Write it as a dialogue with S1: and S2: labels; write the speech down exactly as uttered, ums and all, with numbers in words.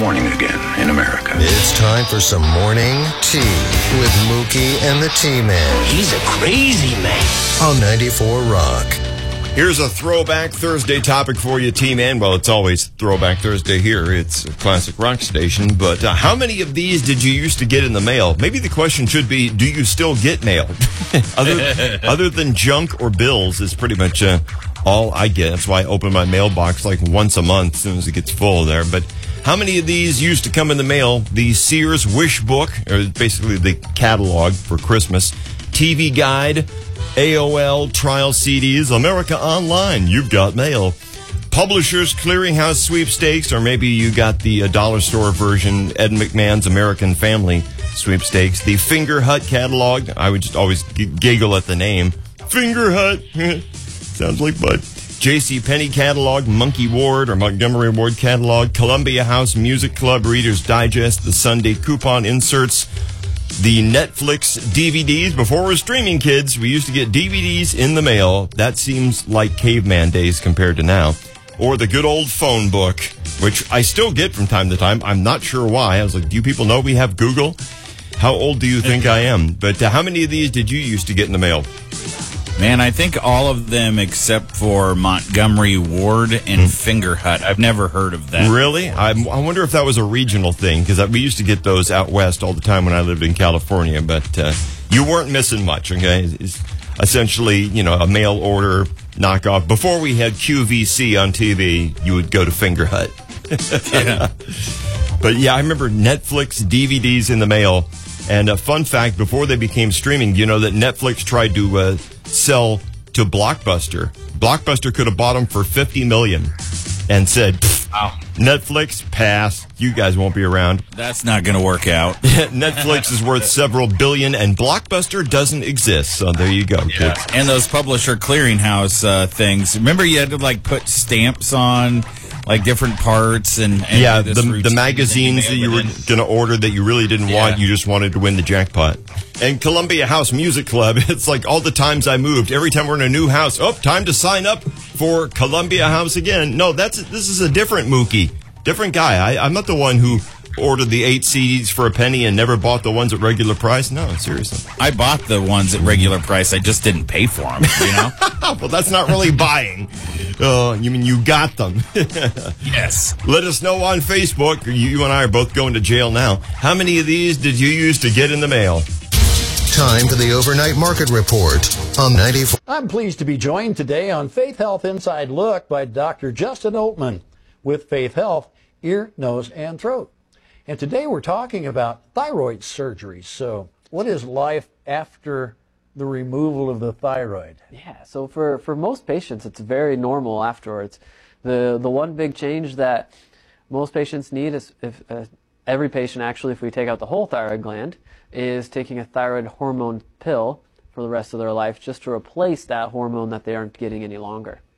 S1: morning again in America.
S2: It's time for some morning tea with Mookie and the T-Man.
S3: He's a crazy man.
S2: On ninety-four Rock.
S4: Here's a Throwback Thursday topic for you, T-Man. Well, it's always Throwback Thursday here. It's a classic rock station. But uh, how many of these did you used to get in the mail? Maybe the question should be, do you still get mail? other, other than junk or bills is pretty much uh, all I get. That's why I open my mailbox like once a month as soon as it gets full there. But how many of these used to come in the mail? The Sears Wish Book, or basically the catalog for Christmas, T V Guide, A O L, Trial C Ds, America Online, you've got mail. Publishers Clearinghouse Sweepstakes, or maybe you got the uh, dollar store version, Ed McMahon's American Family Sweepstakes. The Finger Hut catalog, I would just always g- giggle at the name. Finger Hut, sounds like Bud. J C Penney catalog, Monkey Ward or Montgomery Ward catalog, Columbia House Music Club Reader's Digest, the Sunday coupon inserts, the Netflix D V Ds. Before we're streaming, kids, we used to get D V Ds in the mail. That seems like caveman days compared to now. Or the good old phone book, which I still get from time to time. I'm not sure why. I was like, do you people know we have Google? How old do you think I am? But uh, how many of these did you used to get in the mail?
S5: Man, I think all of them except for Montgomery Ward and hmm. Finger Hut. I've never heard of that.
S4: Really? I, I wonder if that was a regional thing, because we used to get those out west all the time when I lived in California, but uh, you weren't missing much, okay? It's essentially, you know, a mail order knockoff. Before we had Q V C on T V, you would go to Finger Hut.
S5: Yeah.
S4: But yeah, I remember Netflix D V Ds in the mail. And a fun fact, before they became streaming, you know that Netflix tried to uh, sell to Blockbuster. Blockbuster could have bought them for fifty million dollars and said,
S5: wow.
S4: Netflix, pass. You guys won't be around.
S5: That's not going to work out.
S4: Netflix is worth several billion, and Blockbuster doesn't exist. So there you go,
S5: yeah.
S4: kids.
S5: And those publisher clearinghouse uh, things. Remember you had to, like, put stamps on, like, different parts? and, and
S4: Yeah, the, the magazines that you were going to order that you really didn't yeah. want. You just wanted to win the jackpot. And Columbia House Music Club, it's like all the times I moved. Every time we're in a new house, oh, time to sign up for Columbia House again. No, that's this is a different Mookie. Different guy. I, I'm not the one who ordered the eight C Ds for a penny and never bought the ones at regular price. No, seriously.
S5: I bought the ones at regular price. I just didn't pay for them, you know?
S4: Well, that's not really buying. Uh, you mean you got them?
S5: Yes.
S4: Let us know on Facebook. You, you and I are both going to jail now. How many of these did you use to get in the mail?
S2: Time for the Overnight Market Report on ninety-four.
S6: I'm pleased to be joined today on Faith Health Inside Look by Doctor Justin Oltman with Faith Health, Ear, Nose, and Throat. And today we're talking about thyroid surgery. So what is life after the removal of the thyroid?
S7: Yeah, so for, for most patients, it's very normal afterwards. The, the one big change that most patients need is, if uh, every patient actually, if we take out the whole thyroid gland, is taking a thyroid hormone pill for the rest of their life just to replace that hormone that they aren't getting any longer.